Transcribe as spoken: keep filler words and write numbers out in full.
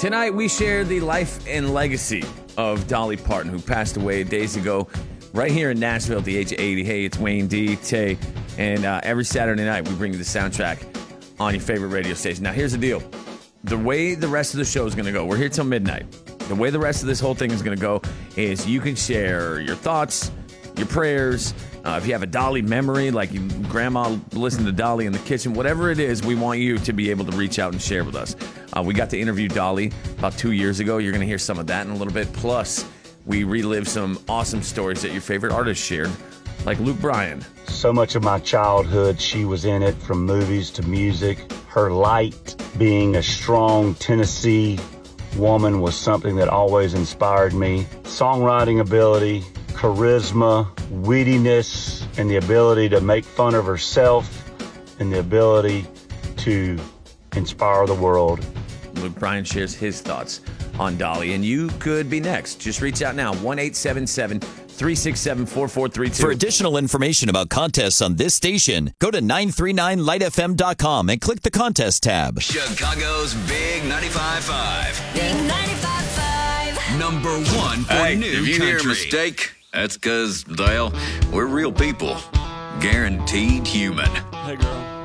Tonight, we share the life and legacy of Dolly Parton, who passed away days ago right here in Nashville at the age of eighty. Hey, it's Wayne D, Tay, and uh, every Saturday night, we bring you the soundtrack on your favorite radio station. Now, here's the deal. The way the rest of the show is going to go, we're here till midnight. The way the rest of this whole thing is going to go is you can share your thoughts, your prayers. Uh, if you have a Dolly memory, like you, grandma listened to Dolly in the kitchen, whatever it is, we want you to be able to reach out and share with us. Uh, we got to interview Dolly about two years ago. You're going to hear some of that in a little bit. Plus, we relive some awesome stories that your favorite artist shared, like Luke Bryan. So much of my childhood, she was in it, from movies to music. Her light, being a strong Tennessee woman, was something that always inspired me. Songwriting ability, charisma, wittiness, and the ability to make fun of herself, and the ability to inspire the world. Luke Bryan shares his thoughts on Dolly, and you could be next. Just reach out now, one eight seven seven, three six seven, four four three two. For additional information about contests on this station, go to nine three nine light f m dot com and click the contest tab. Chicago's Big ninety-five point five. Big ninety-five point five. Number one for hey, new if you country. hear a mistake, that's because, Dale, we're real people. Guaranteed human. Hey, girl.